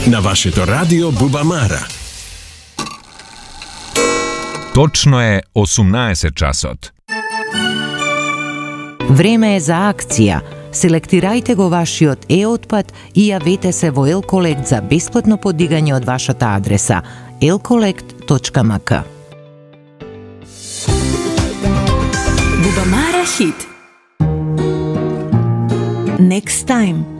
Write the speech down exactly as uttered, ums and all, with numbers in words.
на вашето радио Бубамара. Точно е осумнаесет часот. Време е за акција. Селектирајте го вашиот е-отпад и јавете се во Elcollect за бесплатно подигање од вашата адреса elcollect точка ем ка. Бубамара хит. Next time.